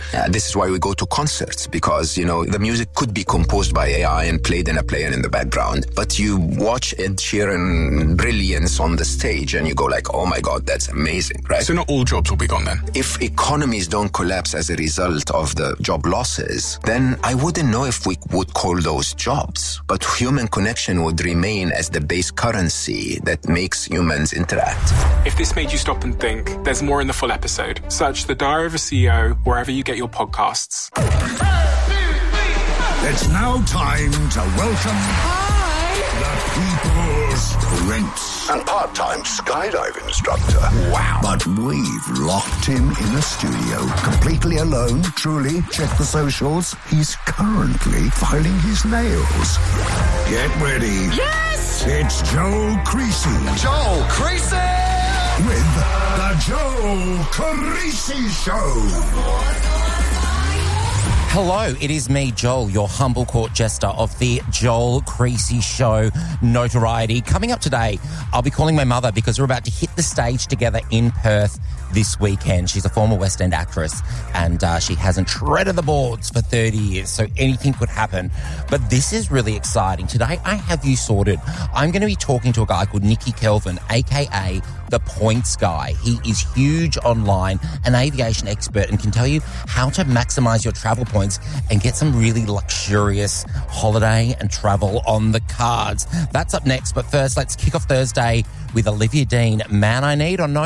This is why we go to concerts, because, the music could be composed by AI and played in a player in the background, but you watch Ed Sheeran brilliance on the stage and you go like, oh my God, that's amazing, right? So not all jobs will be gone then? If economies don't collapse as a result of the job losses, then I wouldn't know if we would call those jobs. But human connection would remain as the base currency that makes humans interact. If this made you stop and think, there's more in the full episode. Search The Diary of a CEO wherever you get your podcasts. It's now time to welcome the People's Prince and part-time skydiving instructor. Wow. But we've locked him in a studio, completely alone, truly. Check the socials. He's currently filing his nails. Get ready. Yes! It's Joel Creasy. Joel Creasy! With the Joel Creasy Show. Hello, it is me, Joel, your humble court jester of the Joel Creasy Show notoriety. Coming up today, I'll be calling my mother because we're about to hit the stage together in Perth this weekend. She's a former West End actress and she hasn't treaded the boards for 30 years, so anything could happen. But this is really exciting. Today, I have you sorted. I'm going to be talking to a guy called Nicky Kelvin, a.k.a. The Points Guy. He is huge online, an aviation expert, and can tell you how to maximize your travel points and get some really luxurious holiday and travel on the cards. That's up next, but first, let's kick off Thursday with Olivia Dean, Man I Need on